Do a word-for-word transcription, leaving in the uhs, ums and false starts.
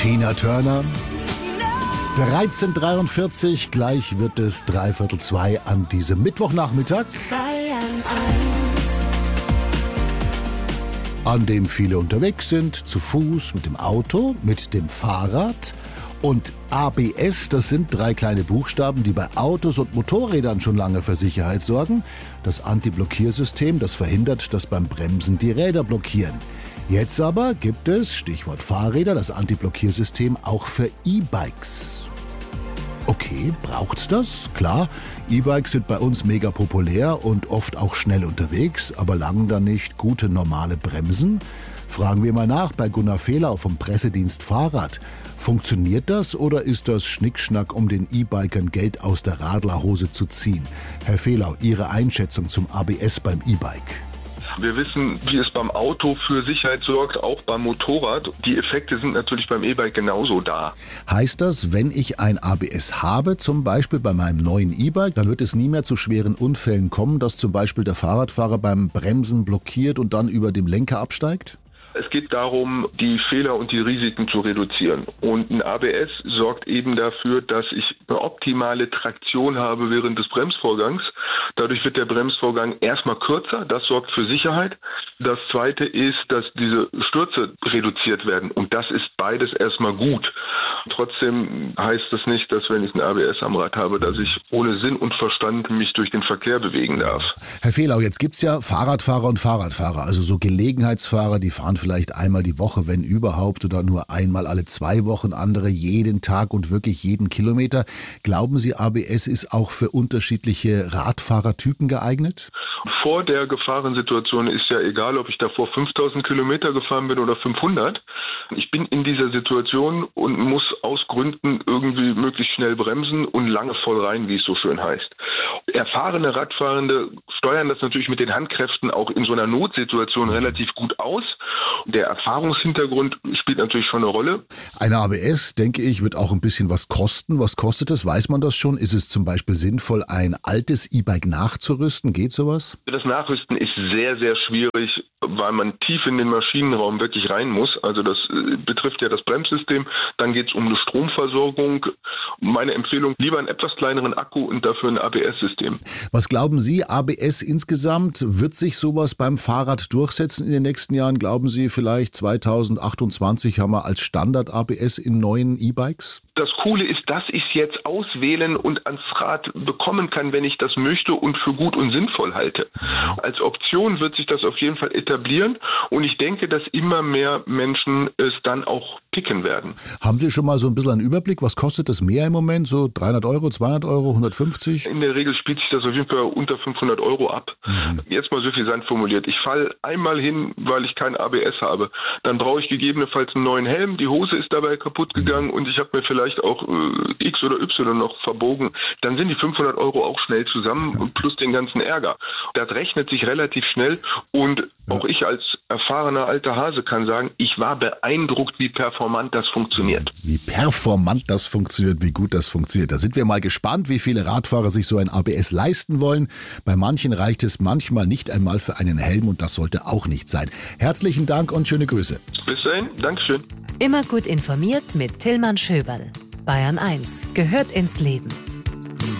Tina Turner. dreizehn Uhr dreiundvierzig, gleich wird es dreiviertel zwei an diesem Mittwochnachmittag, an dem viele unterwegs sind, zu Fuß, mit dem Auto, mit dem Fahrrad. Und A B S, das sind drei kleine Buchstaben, die bei Autos und Motorrädern schon lange für Sicherheit sorgen. Das Anti-Blockiersystem, das verhindert, dass beim Bremsen die Räder blockieren. Jetzt aber gibt es, Stichwort Fahrräder, das Anti-Blockiersystem auch für E-Bikes. Okay, braucht's das? Klar, E-Bikes sind bei uns mega populär und oft auch schnell unterwegs, aber langen da nicht gute normale Bremsen? Fragen wir mal nach bei Gunnar Fehlau vom Pressedienst Fahrrad. Funktioniert das oder ist das Schnickschnack, um den E-Bikern Geld aus der Radlerhose zu ziehen? Herr Fehlau, Ihre Einschätzung zum A B S beim E-Bike? Wir wissen, wie es beim Auto für Sicherheit sorgt, auch beim Motorrad. Die Effekte sind natürlich beim E-Bike genauso da. Heißt das, wenn ich ein A B S habe, zum Beispiel bei meinem neuen E-Bike, dann wird es nie mehr zu schweren Unfällen kommen, dass zum Beispiel der Fahrradfahrer beim Bremsen blockiert und dann über dem Lenker absteigt? Es geht darum, die Fehler und die Risiken zu reduzieren. Und ein A B S sorgt eben dafür, dass ich eine optimale Traktion habe während des Bremsvorgangs. Dadurch wird der Bremsvorgang erstmal kürzer, das sorgt für Sicherheit. Das Zweite ist, dass diese Stürze reduziert werden. Und das ist beides erstmal gut. Trotzdem heißt das nicht, dass wenn ich ein A B S am Rad habe, dass ich ohne Sinn und Verstand mich durch den Verkehr bewegen darf. Herr Fehlau, jetzt gibt's ja Fahrradfahrer und Fahrradfahrer, also so Gelegenheitsfahrer, die fahren vielleicht einmal die Woche, wenn überhaupt, oder nur einmal alle zwei Wochen, andere jeden Tag und wirklich jeden Kilometer. Glauben Sie, A B S ist auch für unterschiedliche Radfahrertypen geeignet? Vor der Gefahrensituation ist ja egal, ob ich davor fünftausend Kilometer gefahren bin oder fünfhundert. Ich bin in dieser Situation und muss aus Gründen irgendwie möglichst schnell bremsen und lange voll rein, wie es so schön heißt. Erfahrene Radfahrende steuern das natürlich mit den Handkräften auch in so einer Notsituation relativ gut aus. Der Erfahrungshintergrund spielt natürlich schon eine Rolle. Eine A B S, denke ich, wird auch ein bisschen was kosten. Was kostet es? Weiß man das schon? Ist es zum Beispiel sinnvoll, ein altes E-Bike nachzurüsten? Geht sowas? Das Nachrüsten ist sehr, sehr schwierig, weil man tief in den Maschinenraum wirklich rein muss. Also das betrifft ja das Bremssystem. Dann geht es um eine Stromversorgung. Meine Empfehlung, lieber einen etwas kleineren Akku und dafür ein A B S-System. Was glauben Sie, A B S insgesamt? Wird sich sowas beim Fahrrad durchsetzen in den nächsten Jahren? Glauben Sie, vielleicht zweitausendachtundzwanzig haben wir als Standard A B S in neuen E-Bikes? Das Coole ist, dass ich es jetzt auswählen und ans Rad bekommen kann, wenn ich das möchte und für gut und sinnvoll halte. Als Option wird sich das auf jeden Fall etablieren und ich denke, dass immer mehr Menschen es dann auch picken werden. Haben Sie schon mal so ein bisschen einen Überblick? Was kostet das mehr im Moment? So dreihundert Euro, zweihundert Euro, hundertfünfzig? In der Regel spielt sich das auf jeden Fall unter fünfhundert Euro ab. Mhm. Jetzt mal suffisant formuliert. Ich falle einmal hin, weil ich kein A B S habe. Dann brauche ich gegebenenfalls einen neuen Helm. Die Hose ist dabei kaputt gegangen und ich habe mir vielleicht auch äh, X oder Y noch verbogen. Dann sind die fünfhundert Euro auch schnell zusammen und plus den ganzen Ärger. Das rechnet sich relativ schnell und auch ich als erfahrener alter Hase kann sagen, ich war beeindruckt, wie performant das funktioniert. Wie performant das funktioniert, wie gut das funktioniert. Da sind wir mal gespannt, wie viele Radfahrer sich so ein A B S leisten wollen. Bei manchen reicht es manchmal nicht einmal für einen Helm und das sollte auch nicht sein. Herzlichen Dank und schöne Grüße. Bis dahin, Dankeschön. Immer gut informiert mit Tillmann Schöberl. Bayern eins gehört ins Leben.